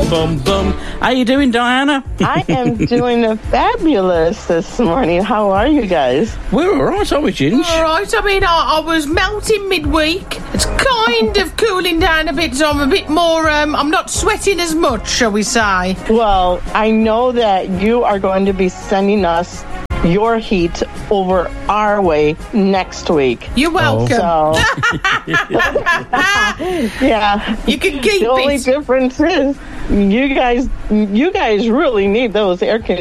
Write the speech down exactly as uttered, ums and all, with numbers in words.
bum, bum. How you doing, Diana? I am doing fabulous this morning. How are you guys? We're all right, aren't we, Ginge? All right. I mean, I, I was melting midweek. It's kind of cooling down a bit, so I'm a bit more, um, I'm not sweating as much, shall we say. Well, I know that you are going to be sending us your heat over our way next week. You're welcome. So, yeah. You can keep The only it. difference is you guys, you guys really need those air conditioners.